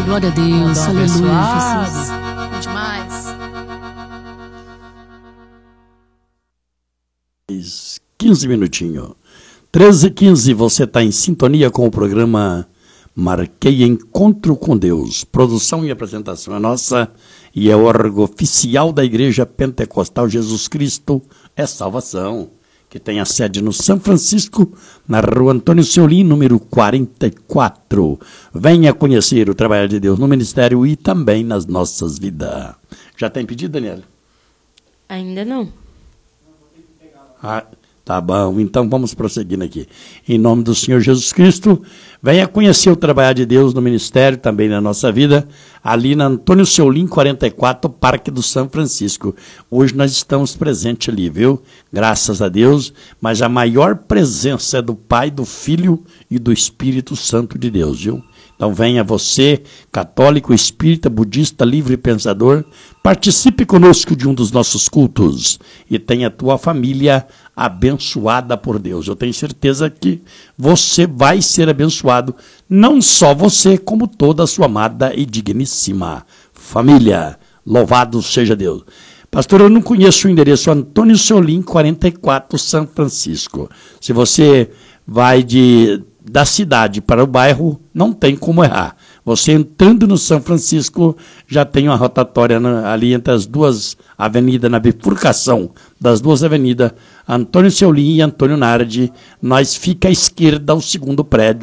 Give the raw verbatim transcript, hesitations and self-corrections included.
Glória a Deus, aleluia, Jesus. É demais. quinze minutinhos. treze e quinze, você está em sintonia com o programa Marquei Encontro com Deus. Produção e apresentação é nossa e é o órgão oficial da Igreja Pentecostal Jesus Cristo é Salvação, que tem a sede no São Francisco, na rua Antônio Seolim, número quarenta e quatro. Venha conhecer o trabalho de Deus no ministério e também nas nossas vidas. Já tem pedido, Daniela? Ainda não. Ah, tá bom, então vamos prosseguindo aqui. Em nome do Senhor Jesus Cristo, venha conhecer o trabalho de Deus no ministério, também na nossa vida, ali na Antônio Seolim, quarenta e quatro, Parque do São Francisco. Hoje nós estamos presentes ali, viu? Graças a Deus, mas a maior presença é do Pai, do Filho e do Espírito Santo de Deus, viu? Então venha você, católico, espírita, budista, livre pensador, participe conosco de um dos nossos cultos e tenha a tua família abençoada por Deus. Eu tenho certeza que você vai ser abençoado, não só você, como toda a sua amada e digníssima família. Louvado seja Deus. Pastor, eu não conheço o endereço Antônio Seolim, quarenta e quatro, São Francisco. Se você vai de... da cidade para o bairro, não tem como errar. Você entrando no São Francisco, já tem uma rotatória na, ali entre as duas avenidas, na bifurcação das duas avenidas, Antônio Seolim e Antônio Nardi. Nós fica à esquerda, o segundo prédio.